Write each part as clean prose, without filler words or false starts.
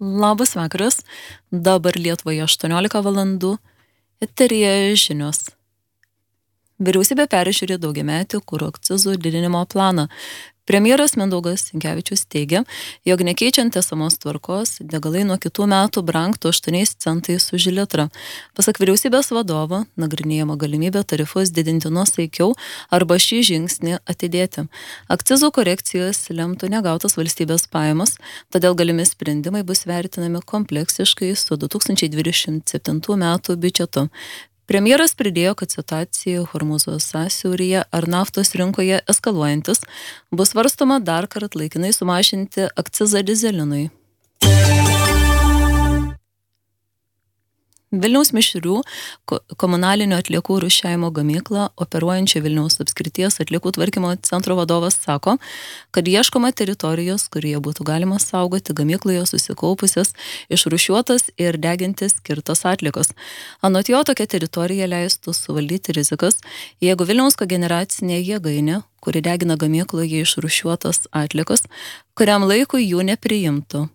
Labas vakaras, dabar Lietuvoje 18 valandų, eteryje žinios. Vyriausybė peržiūrė daugiametį kuro akcizų didinimo planą. Premjeras Mindaugas Sinkevičius teigia, jog nekeičiant esamos tvarkos, degalai nuo kitų metų brangtų 8 centais už litrą. Pasak vyriausybės vadovo, nagrinėjama galimybė tarifus didinti nuosaikiau arba šį žingsnį atidėti. Akcizų korekcijos lemtų negautas valstybės pajamas, todėl galimi sprendimai bus vertinami kompleksiškai su 2027 metų biudžetu. Premjeras pridėjo, kad situacija Hormūzo sąsiauryje ar naftos rinkoje eskaluojantis bus svarstoma dar kartą laikinai sumažinti akcizą dyzelinui. Vilniaus mišrių komunalinių atliekų rūšiavimo gamyklą operuojančio Vilniaus apskrities atliekų tvarkymo centro vadovas sako, kad ieškoma teritorijos, kurioje būtų galima saugoti gamykloje susikaupusias, išrūšiuotas ir deginti skirtas atliekos. Anot jo, tokia teritorija leistų suvaldyti rizikas, jeigu Vilniaus kogeneracinė jėgainė, kuri degina gamykloje išrūšiuotas atliekos, kuriam laikui jų nepriimtų.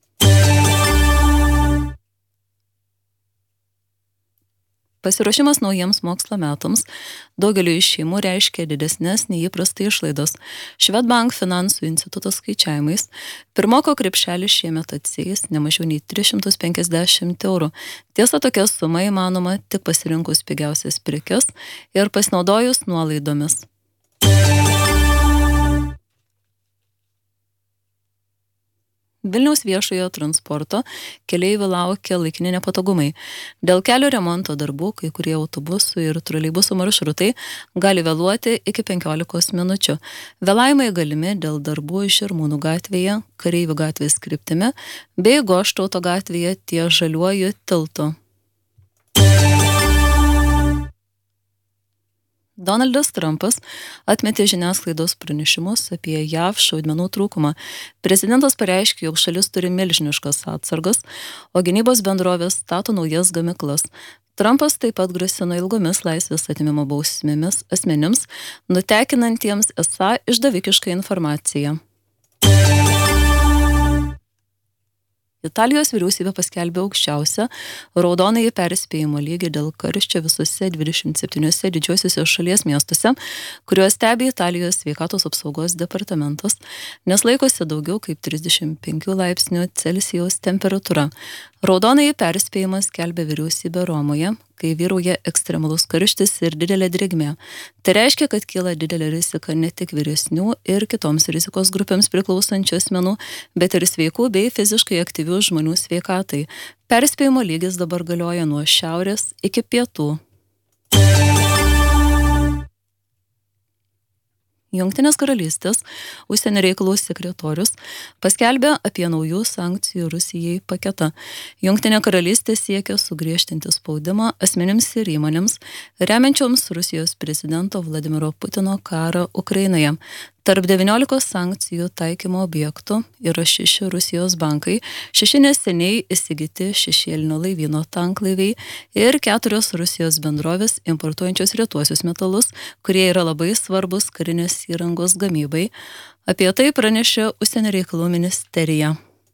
Pasiruošimas naujiems mokslo metams daugeliu iš šeimų reiškia didesnės nei įprastai išlaidos. Švedbank finansų instituto skaičiavimais pirmoko krepšelis šiemet atsieis ne mažiau nei 350 eurų. Tiesa, tokia suma įmanoma tik pasirinkus pigiausias prekes ir pasinaudojus nuolaidomis. Vilniaus viešojo transporto keleivių laukia laikini nepatogumai. Dėl kelio remonto darbų kai kurie autobusų ir troleibusų maršrutai gali vėluoti iki 15 minučių. Vėlavimai galimi dėl darbų Žirmūnų gatvėje, Kareivių gatvės kryptimi bei Goštauto gatvėje ties Žaliuoju tiltu. Donaldas Trumpas atmetė žiniasklaidos pranešimus apie JAV šaudmenų trūkumą. Prezidentas pareiškė, jog šalis turi milžiniškas atsargas, o gynybos bendrovės stato naujas gamyklas. Trumpas taip pat grasino ilgomis laisvės atėmimo bausmėmis asmenims, nutekinantiems esą išdavikišką informaciją. Italijos vyriausybė paskelbė aukščiausią raudonąjį perspėjimo lygį dėl karščio visose 27 didžiuosiuose šalies miestuose, kuriuos stebi Italijos sveikatos apsaugos departamentas, nes laikosi daugiau kaip 35 laipsnių Celsijaus temperatūra. Raudonąjį perspėjimą skelbė vyriausybė Romoje, kai vyrauja ekstremalus karštis ir didelė drėgmė. Tai reiškia, kad kyla didelė rizika ne tik vyresnių ir kitoms rizikos grupėms priklausančių asmenų, bet ir sveikų bei fiziškai aktyvių žmonių sveikatai. Perspėjimo lygis dabar galioja nuo šiaurės iki pietų. Jungtinės karalystės užsienio reikalų sekretorius paskelbė apie naujų sankcijų Rusijai paketą. Jungtinė karalystė siekia sugriežtinti spaudimą asmenims ir įmonėms, remiančioms Rusijos prezidento Vladimiro Putino karą Ukrainoje. Tarp 19 sankcijų taikymo objektų yra 6 Rusijos bankai, 6 neseniai įsigyti šešėlinio laivyno tanklaiviai ir 4 Rusijos bendrovės importuojančios retuosius metalus, kurie yra labai svarbus karinės įrangos gamybai. Apie tai pranešė Užsienio reikalų ministerija.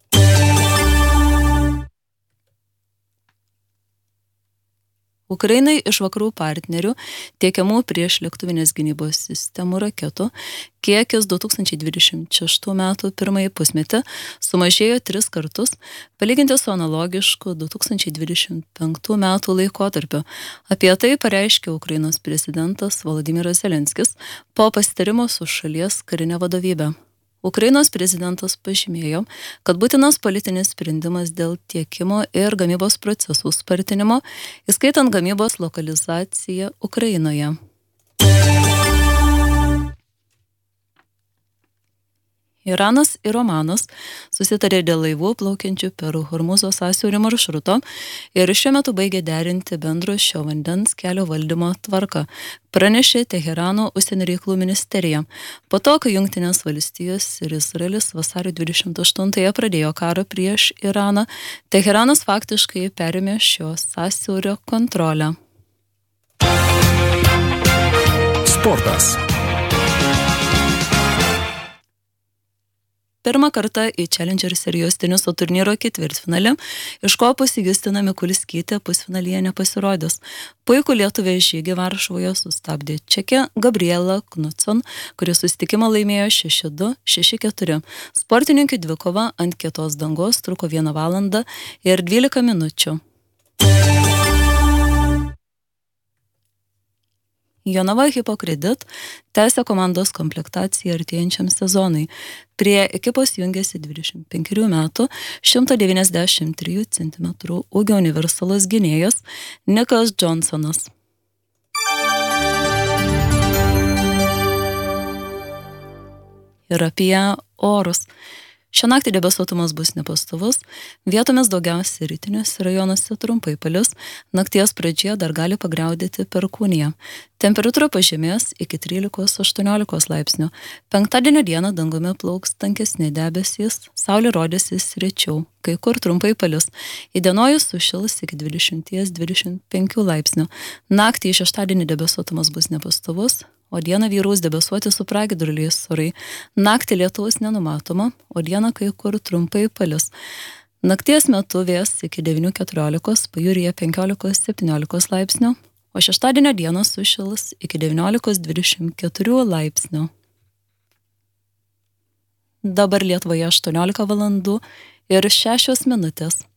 Ukrainai iš vakarų partnerių tiekiamų priešlėktuvinės gynybos sistemų raketų kiekis 2026 metų pirmąjį pusmetį sumažėjo 3 kartus, palyginti su analogišku 2025 metų laikotarpiu. Apie tai pareiškė Ukrainos prezidentas Volodymyras Zelenskis po pasitarimo su šalies karinė vadovybė. Ukrainos prezidentas pažymėjo, kad būtinas politinis sprendimas dėl tiekimo ir gamybos procesų spartinimo, įskaitant gamybos lokalizaciją Ukrainoje. Iranas ir Omanas susitarė dėl laivų plaukiančių per Hormūzo sąsiaurį maršruto ir šiuo metu baigė derinti bendro šio vandens kelio valdymo tvarką, pranešė Teherano užsienio reikalų ministerija. Po to, kai Jungtinės valstijos ir Izraelis vasario 28-ąją pradėjo karą prieš Iraną, Teheranas faktiškai perėmė šio sąsiaurio kontrolę. Sportas. Pirmą kartą į Challenger serijos teniso turnyro ketvirtfinalį iškopusi Justina Mikulskytė pusfinalyje nepasirodys. Puikų lietuvės žygį Varšuvoje sustabdė Čekė Gabriela Knudson, kuris susitikimą laimėjo 6-2, 6-4. Sportininkų dvikova ant kietos dangos truko 1 valandą ir 12 minučių. Jonava Hipokredit tęsia komandos komplektaciją artėjančiam sezonui. Prie ekipos jungiasi 25 metų, 193 cm ūgio universalus gynėjas Nikas Johnsonas. Ir apie orus. Šią naktį debesuotumas bus nepastovus, vietomis daugiausiai rytiniuose rajonuose trumpai palis, nakties pradžioje dar gali pagriaudėti perkūnija. Temperatūra pažemės iki 13-18 laipsnių. Penktadienio dieną dangumi plauks tankesni debesys, saulė rodysis rečiau, kai kur trumpai palis. Įdienojus sušils iki 20-25 laipsnių. Naktį į šeštadienį debesuotumas bus nepastovus, o dieną vyraus debesuoti su pragiedruliais orai. Naktį lietaus nenumatoma, o dieną kai kur trumpai palis. Nakties metu vėjas iki 9-14, pajūryje 15-17 laipsnių, o šeštadienio dieną sušils iki 19-24 laipsnių. Dabar Lietuvoje 18 valandų ir 6 minutės.